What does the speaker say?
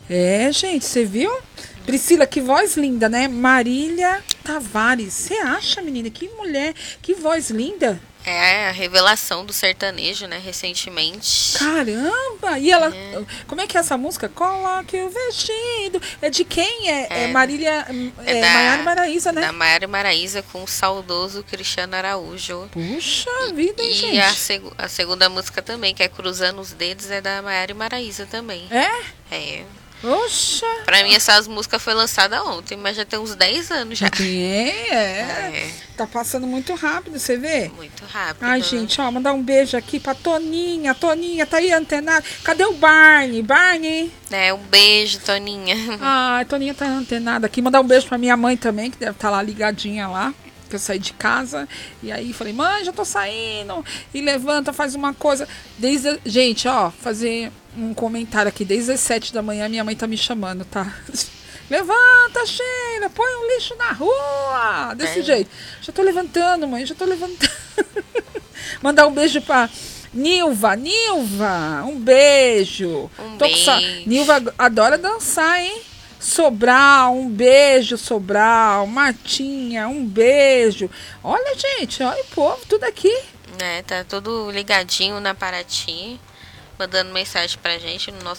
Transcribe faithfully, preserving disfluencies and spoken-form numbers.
É, gente, você viu? Priscila, que voz linda, né? Marília Tavares. Você acha, menina? Que mulher, que voz linda. É a revelação do sertanejo, né? Recentemente. Caramba! E ela. É. Como é que é essa música? Coloque o vestido. É de quem? É, é, é Marília. É, é Maiara Maraíza, né? Da Maiara Maraíza com o saudoso Cristiano Araújo. Puxa vida, hein, e gente? E a, seg a segunda música também, que é Cruzando os Dedos, é da Maiara Maraíza também. É? É. Oxa! Pra mim, essas músicas foi lançada ontem, mas já tem uns dez anos já. É, é. é. Tá passando muito rápido, você vê? Muito rápido. Ai, gente, ó, mandar um beijo aqui pra Toninha. Toninha, tá aí antenada? Cadê o Barney? Barney? É, um beijo, Toninha. Ah, a Toninha tá antenada aqui. Mandar um beijo pra minha mãe também, que deve estar tá lá ligadinha lá. Que eu saí de casa, e aí falei, mãe, já tô saindo, e levanta, faz uma coisa, desde, gente, ó, fazer um comentário aqui, desde as sete da manhã minha mãe tá me chamando, tá? Levanta, Sheila, põe um lixo na rua, desse é. jeito, já tô levantando, mãe, já tô levantando. Mandar um beijo pra Nilva, Nilva, um beijo. Um tô beijo. Com sa... Nilva adora dançar, hein? Sobral, um beijo, Sobral. Martinha, um beijo. Olha, gente, olha o povo, tudo aqui. É, tá tudo ligadinho na Paraty, mandando mensagem pra gente no nosso